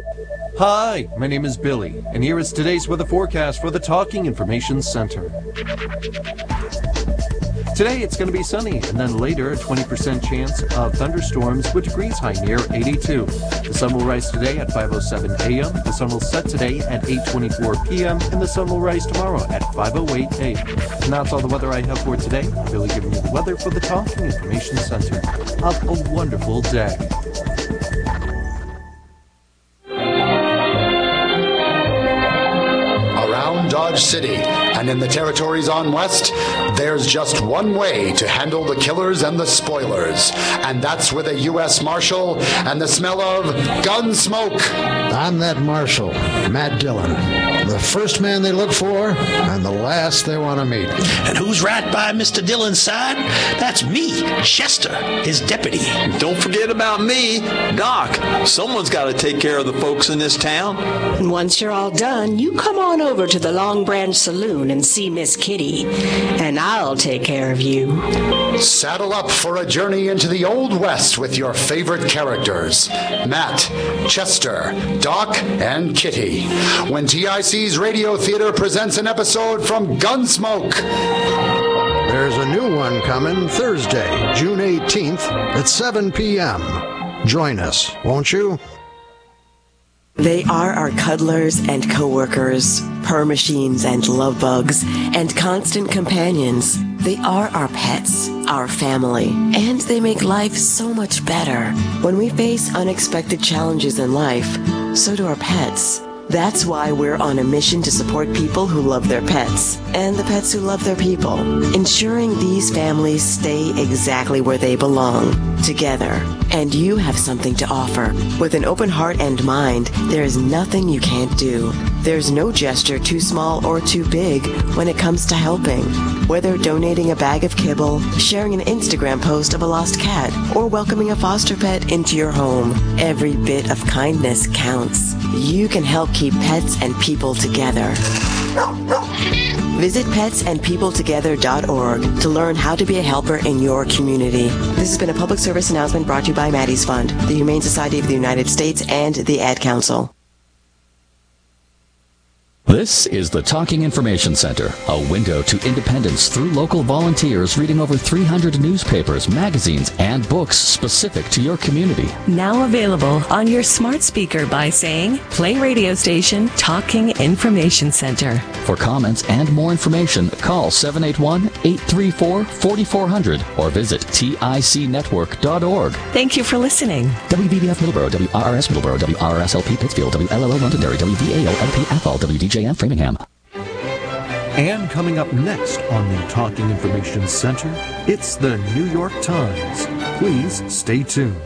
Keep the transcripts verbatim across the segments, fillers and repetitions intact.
Hi, my name is Billy, and here is today's weather forecast for the Talking Information Center. Today it's going to be sunny, and then later a twenty percent chance of thunderstorms with degrees high near eighty-two. The sun will rise today at five oh seven a m, the sun will set today at eight twenty-four p m, and the sun will rise tomorrow at five oh eight a m. And that's all the weather I have for today. Billy giving you the weather for the Talking Information Center. Have a wonderful day. Dodge City and in the territories on west, there's just one way to handle the killers and the spoilers, and that's with a U S Marshal and the smell of gun smoke. I'm that Marshal, Matt Dillon, the first man they look for and the last they want to meet. And who's right by Mister Dillon's side? That's me, Chester, his deputy. Don't forget about me, Doc. Someone's got to take care of the folks in this town. Once you're all done, you come on over to the Long Branch Saloon and see Miss Kitty, and I'll take care of you. Saddle up for a journey into the Old West with your favorite characters, Matt, Chester, Doc, and Kitty, when T I C's Radio Theater presents an episode from Gunsmoke. There's a new one coming Thursday, June eighteenth at seven p m Join us, won't you? They are our cuddlers and co-workers, purr machines and love bugs, and constant companions. They are our pets, our family, and they make life so much better. When we face unexpected challenges in life, so do our pets. That's why we're on a mission to support people who love their pets and the pets who love their people, ensuring these families stay exactly where they belong, together. And you have something to offer. With an open heart and mind, there is nothing you can't do. There's no gesture too small or too big when it comes to helping. Whether donating a bag of kibble, sharing an Instagram post of a lost cat, or welcoming a foster pet into your home, every bit of kindness counts. You can help keep pets and people together. Visit pets and people together dot org to learn how to be a helper in your community. This has been a public service announcement brought to you by Maddie's Fund, the Humane Society of the United States, and the Ad Council. This is the Talking Information Center, a window to independence through local volunteers reading over three hundred newspapers, magazines, and books specific to your community. Now available on your smart speaker by saying, play radio station Talking Information Center. For comments and more information, call seven eight one, eight three four, four four zero zero or visit tic network dot org. Thank you for listening. W B B F Middleborough, W R R S Middleborough, W R R S L P Pittsfield, W L L O Londonderry, W V A O L P Athol, W D J M Framingham. And coming up next on the Talking Information Center, it's the New York Times. Please stay tuned.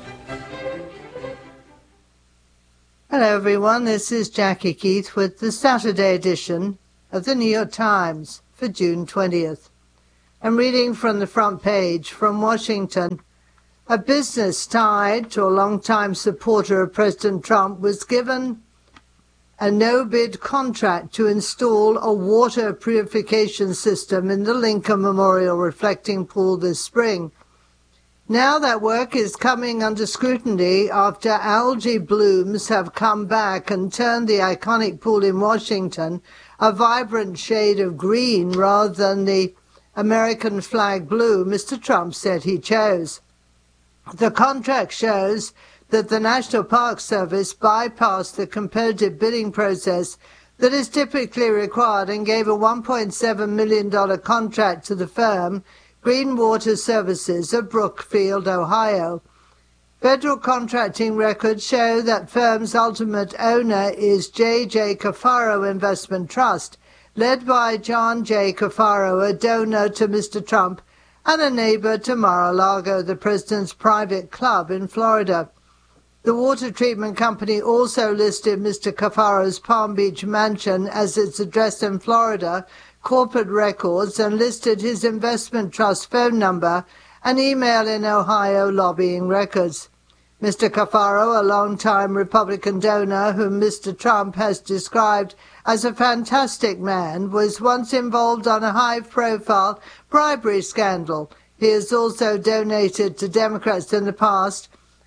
Hello everyone, this is Jackie Keith with the Saturday edition of the New York Times for June twentieth. I'm reading from the front page from Washington. A business tied to a longtime supporter of President Trump was given a no-bid contract to install a water purification system in the Lincoln Memorial Reflecting Pool this spring. Now that work is coming under scrutiny after algae blooms have come back and turned the iconic pool in Washington a vibrant shade of green rather than the American flag blue Mister Trump said he chose. The contract shows that the National Park Service bypassed the competitive bidding process that is typically required and gave a one point seven million dollars contract to the firm Green Water Services of Brookfield, Ohio. Federal contracting records show that firm's ultimate owner is J J. Cafaro Investment Trust, led by John J. Cafaro, a donor to Mister Trump and a neighbor to Mar-a-Lago, the president's private club in Florida. The water treatment company also listed Mister Cafaro's Palm Beach mansion as its address in Florida, corporate records, and listed his investment trust phone number and email in Ohio lobbying records. Mister Cafaro, a longtime Republican donor whom Mister Trump has described as a fantastic man, was once involved on a high-profile bribery scandal. He has also donated to Democrats in the past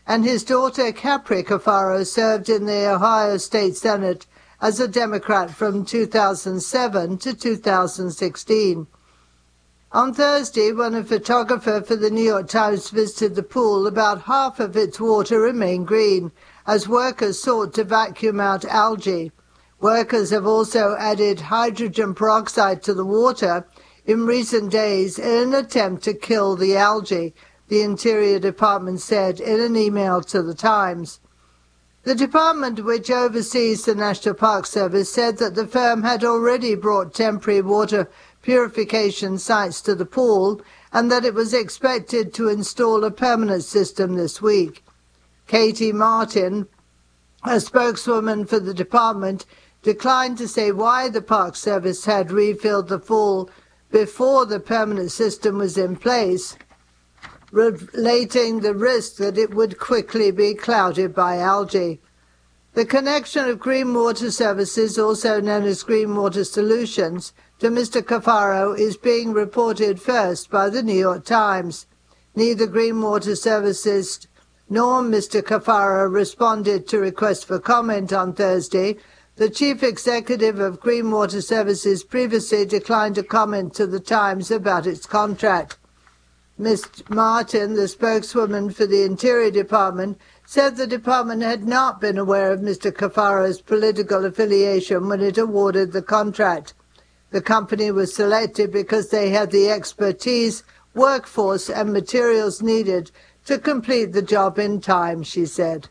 and his daughter Capri Cafaro served in the Ohio State Senate as a Democrat from two thousand seven to two thousand sixteen. On Thursday, when a photographer for the New York Times visited the pool, about half of its water remained green as workers sought to vacuum out algae. Workers have also added hydrogen peroxide to the water in recent days in an attempt to kill the algae, the Interior Department said in an email to the Times. The department, which oversees the National Park Service, said that the firm had already brought temporary water purification sites to the pool and that it was expected to install a permanent system this week. Katie Martin, a spokeswoman for the department, declined to say why the Park Service had refilled the pool before the permanent system was in place, relating the risk that it would quickly be clouded by algae. The connection of Green Water Services, also known as Green Water Solutions, to Mister Cafaro is being reported first by the New York Times. Neither Green Water Services nor Mister Cafaro responded to requests for comment on Thursday. The chief executive of Green Water Services previously declined to comment to the Times about its contract. Miz Martin, the spokeswoman for the Interior Department, said the department had not been aware of Mister Cafaro's political affiliation when it awarded the contract. The company was selected because they had the expertise, workforce, and materials needed to complete the job in time, she said.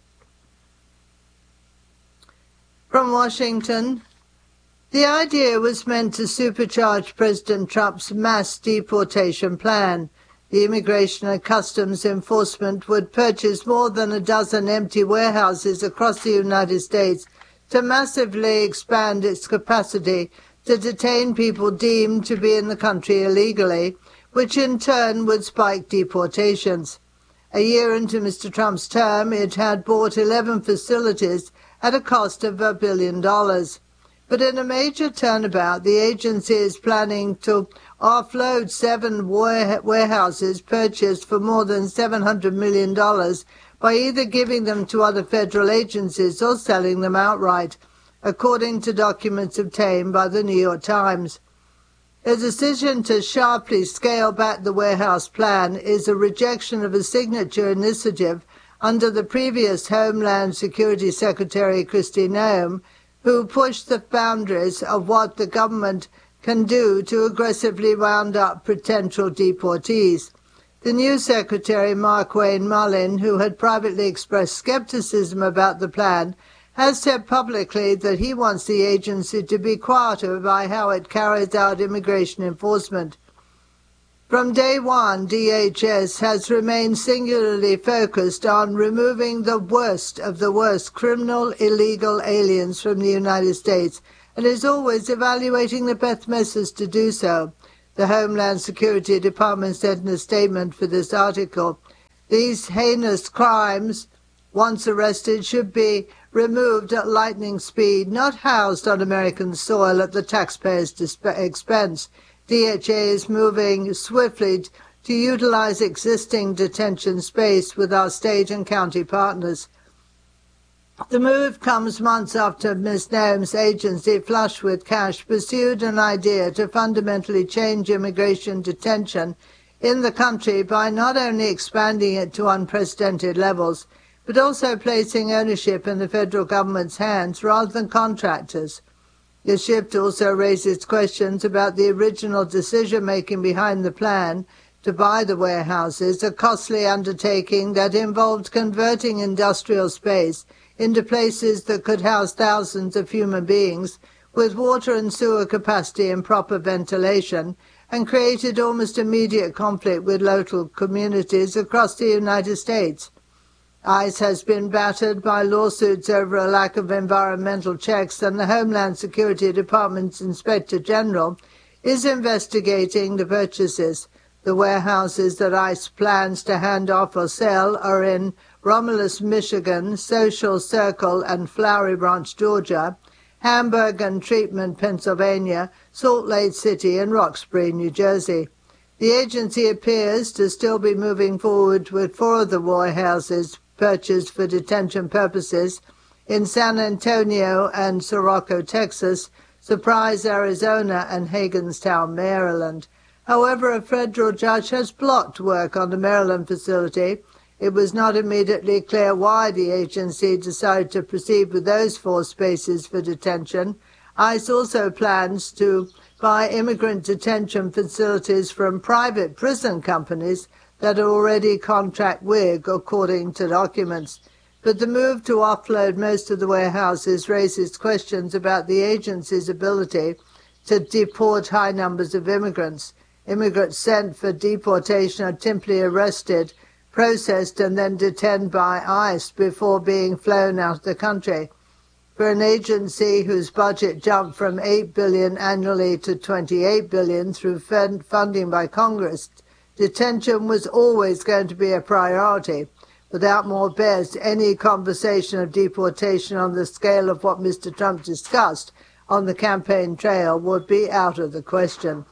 From Washington, the idea was meant to supercharge President Trump's mass deportation plan. The Immigration and Customs Enforcement would purchase more than a dozen empty warehouses across the United States to massively expand its capacity to detain people deemed to be in the country illegally, which in turn would spike deportations. A year into Mister Trump's term, it had bought eleven facilities at a cost of a billion dollars. But in a major turnabout, the agency is planning to offload seven warehouses purchased for more than seven hundred million dollars by either giving them to other federal agencies or selling them outright, according to documents obtained by the New York Times. A decision to sharply scale back the warehouse plan is a rejection of a signature initiative under the previous Homeland Security Secretary Kristi Noem, who pushed the boundaries of what the government can do to aggressively round up potential deportees. The new Secretary, Markwayne Mullin, who had privately expressed skepticism about the plan, has said publicly that he wants the agency to be quieter by how it carries out immigration enforcement. From day one, D H S has remained singularly focused on removing the worst of the worst criminal illegal aliens from the United States and is always evaluating the best methods to do so, the Homeland Security Department said in a statement for this article. These heinous crimes, once arrested, should be removed at lightning speed, not housed on American soil at the taxpayers' expense. D H A is moving swiftly to utilize existing detention space with our state and county partners. The move comes months after Miz Noem's agency, flush with cash, pursued an idea to fundamentally change immigration detention in the country by not only expanding it to unprecedented levels, but also placing ownership in the federal government's hands rather than contractors. The shift also raises questions about the original decision-making behind the plan to buy the warehouses, a costly undertaking that involved converting industrial space into places that could house thousands of human beings with water and sewer capacity and proper ventilation, and created almost immediate conflict with local communities across the United States. ICE has been battered by lawsuits over a lack of environmental checks, and the Homeland Security Department's Inspector General is investigating the purchases. The warehouses that ICE plans to hand off or sell are in Romulus, Michigan, Social Circle and Flowery Branch, Georgia, Hamburg and Treatment, Pennsylvania, Salt Lake City and Roxbury, New Jersey. The agency appears to still be moving forward with four of the warehouses purchased for detention purposes in San Antonio and Sirocco, Texas, Surprise, Arizona, and Hagenstown, Maryland. However, a federal judge has blocked work on the Maryland facility. It was not immediately clear why the agency decided to proceed with those four spaces for detention. ICE also plans to buy immigrant detention facilities from private prison companies that are already contract with, according to documents. But the move to offload most of the warehouses raises questions about the agency's ability to deport high numbers of immigrants. Immigrants sent for deportation are typically arrested, processed, and then detained by ICE before being flown out of the country. For an agency whose budget jumped from eight billion dollars annually to twenty-eight billion dollars through funding by Congress, detention was always going to be a priority. Without more bets, any conversation of deportation on the scale of what Mister Trump discussed on the campaign trail would be out of the question.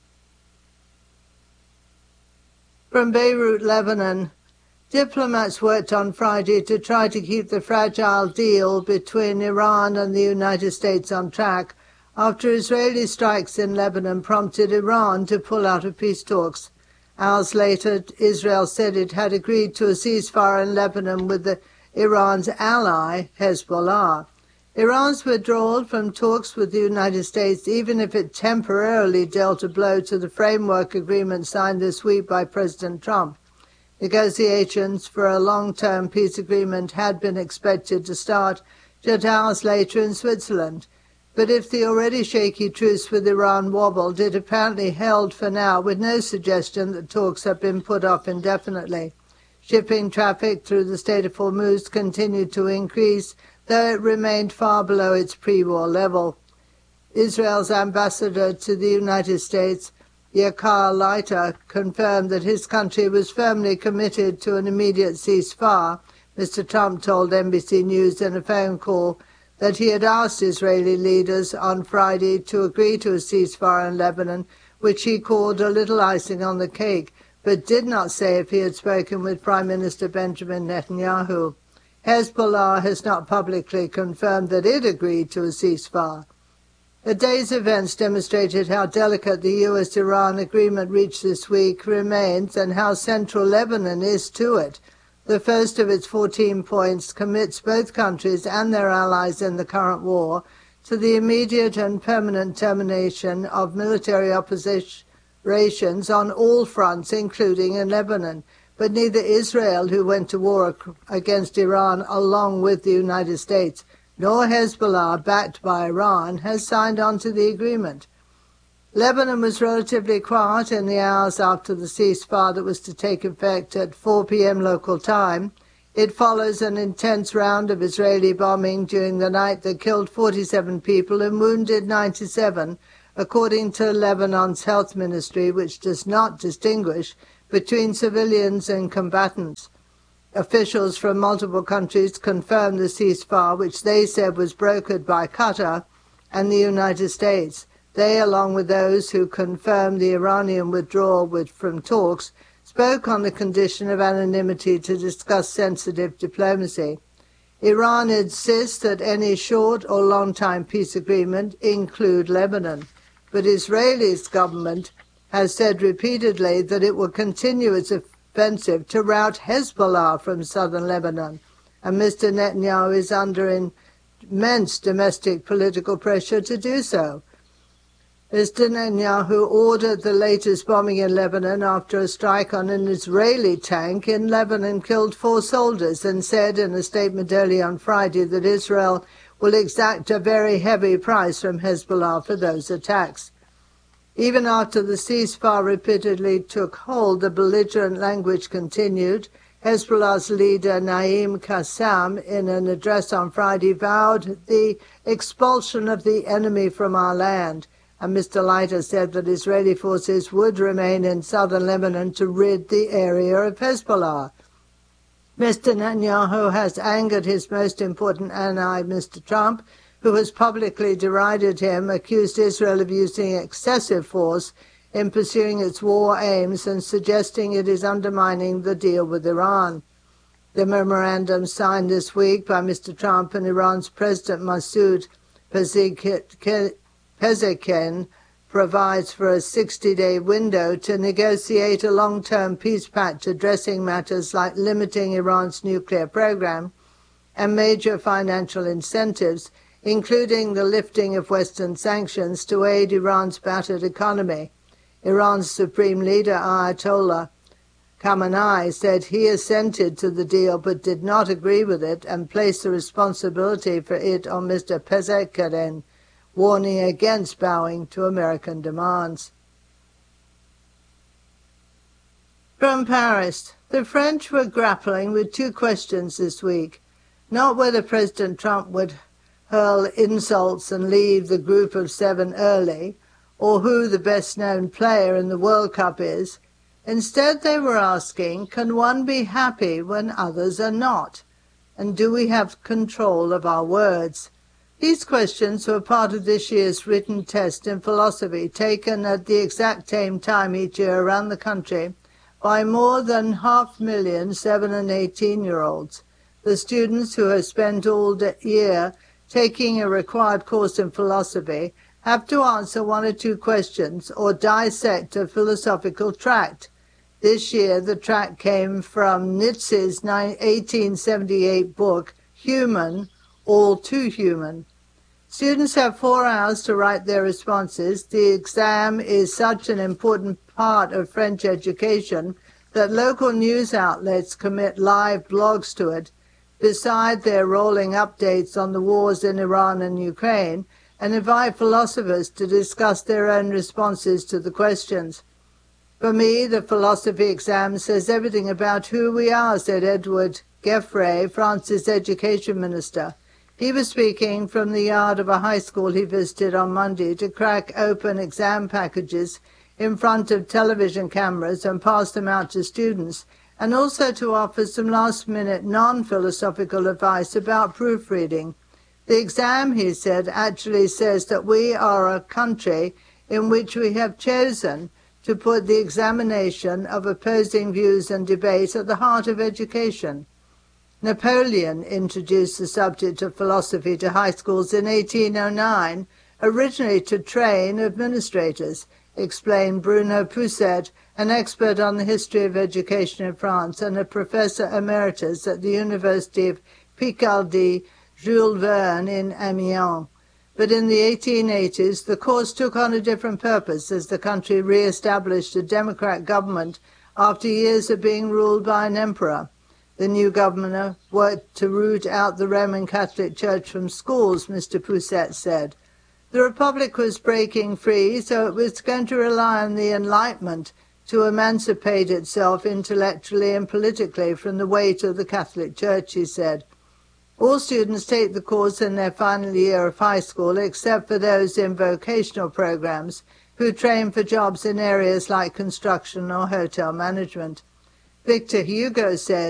From Beirut, Lebanon, diplomats worked on Friday to try to keep the fragile deal between Iran and the United States on track after Israeli strikes in Lebanon prompted Iran to pull out of peace talks. Hours later, Israel said it had agreed to a ceasefire in Lebanon with the, Iran's ally, Hezbollah. Iran's withdrawal from talks with the United States, even if it temporarily dealt a blow to the framework agreement signed this week by President Trump. Negotiations for a long-term peace agreement had been expected to start just hours later in Switzerland. But if the already shaky truce with Iran wobbled, it apparently held for now, with no suggestion that talks have been put off indefinitely. Shipping traffic through the Strait of Hormuz continued to increase, though it remained far below its pre-war level. Israel's ambassador to the United States, Yakar Leiter, confirmed that his country was firmly committed to an immediate ceasefire. Mister Trump told N B C News in a phone call that he had asked Israeli leaders on Friday to agree to a ceasefire in Lebanon, which he called a little icing on the cake, but did not say if he had spoken with Prime Minister Benjamin Netanyahu. Hezbollah has not publicly confirmed that it agreed to a ceasefire. The day's events demonstrated how delicate the U S Iran agreement reached this week remains and how central Lebanon is to it. The first of its fourteen points commits both countries and their allies in the current war to the immediate and permanent termination of military operations on all fronts, including in Lebanon. But neither Israel, who went to war against Iran along with the United States, nor Hezbollah, backed by Iran, has signed on to the agreement. Lebanon was relatively quiet in the hours after the ceasefire that was to take effect at four p.m. local time. It follows an intense round of Israeli bombing during the night that killed forty-seven people and wounded ninety-seven, according to Lebanon's health ministry, which does not distinguish between civilians and combatants. Officials from multiple countries confirmed the ceasefire, which they said was brokered by Qatar and the United States. They, along with those who confirmed the Iranian withdrawal with, from talks, spoke on the condition of anonymity to discuss sensitive diplomacy. Iran insists that any short or long-time peace agreement include Lebanon, but Israel's government has said repeatedly that it will continue its offensive to rout Hezbollah from southern Lebanon, and Mister Netanyahu is under immense domestic political pressure to do so. Mister Netanyahu ordered the latest bombing in Lebanon after a strike on an Israeli tank in Lebanon killed four soldiers, and said in a statement early on Friday that Israel will exact a very heavy price from Hezbollah for those attacks. Even after the ceasefire repeatedly took hold, the belligerent language continued. Hezbollah's leader, Naim Qassam, in an address on Friday, vowed the expulsion of the enemy from our land. And Mister Leiter said that Israeli forces would remain in southern Lebanon to rid the area of Hezbollah. Mister Netanyahu has angered his most important ally, Mister Trump, who has publicly derided him, accused Israel of using excessive force in pursuing its war aims and suggesting it is undermining the deal with Iran. The memorandum signed this week by Mister Trump and Iran's President Masoud Pezeshkian provides for a sixty-day window to negotiate a long-term peace pact addressing matters like limiting Iran's nuclear program and major financial incentives, including the lifting of Western sanctions to aid Iran's battered economy. Iran's supreme leader, Ayatollah Khamenei, said he assented to the deal but did not agree with it and placed the responsibility for it on Mister Pezeshkian, warning against bowing to American demands. From Paris, the French were grappling with two questions this week, not whether President Trump would hurl insults and leave the group of seven early, or who the best-known player in the World Cup is. Instead, they were asking, can one be happy when others are not? And do we have control of our words? These questions were part of this year's written test in philosophy, taken at the exact same time each year around the country by more than half a million seven and eighteen-year-olds. The students who have spent all the year taking a required course in philosophy have to answer one or two questions or dissect a philosophical tract. This year, the tract came from Nietzsche's eighteen seventy-eight book, Human, All Too Human. Students have four hours to write their responses. The exam is such an important part of French education that local news outlets commit live blogs to it, beside their rolling updates on the wars in Iran and Ukraine, and invite philosophers to discuss their own responses to the questions. For me, the philosophy exam says everything about who we are, said Edward Geoffrey, France's education minister. He was speaking from the yard of a high school he visited on Monday to crack open exam packages in front of television cameras and pass them out to students, and also to offer some last-minute non-philosophical advice about proofreading. The exam, he said, actually says that we are a country in which we have chosen to put the examination of opposing views and debate at the heart of education. Napoleon introduced the subject of philosophy to high schools in eighteen oh nine, originally to train administrators, explained Bruno Pousset, an expert on the history of education in France and a professor emeritus at the University of Picardie, Jules Verne in Amiens. But in the eighteen eighties, the course took on a different purpose as the country re-established a democratic government after years of being ruled by an emperor. The new governor worked to root out the Roman Catholic Church from schools, Mister Pousset said. The Republic was breaking free, so it was going to rely on the Enlightenment to emancipate itself intellectually and politically from the weight of the Catholic Church, he said. All students take the course in their final year of high school, except for those in vocational programs who train for jobs in areas like construction or hotel management. Victor Hugo said,